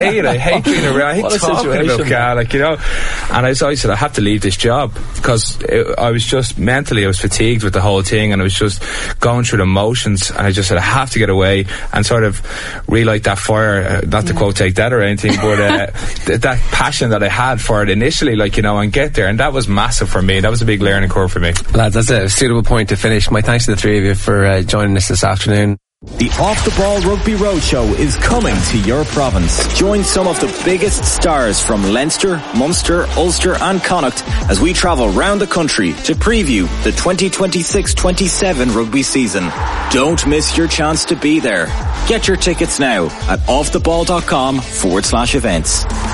hate being around. I hate talking about car, like, you know. And I said, I have to leave this job because I was just mentally, I was fatigued with the whole thing, and I was just going through the motions. And I just said, I have to get away and sort of relight that fire. Not to quote Take That or anything, but that passion that I had for it initially, like, you know, and get there. And that was massive for me. That was a big learning curve for me. Lads, that's a suitable point to finish. My thanks to the three of you for joining us this afternoon. The Off the Ball Rugby Roadshow is coming to your province. Join some of the biggest stars from Leinster, Munster, Ulster and Connacht as we travel round the country to preview the 2026-27 rugby season. Don't miss your chance to be there. Get your tickets now at offtheball.com/events.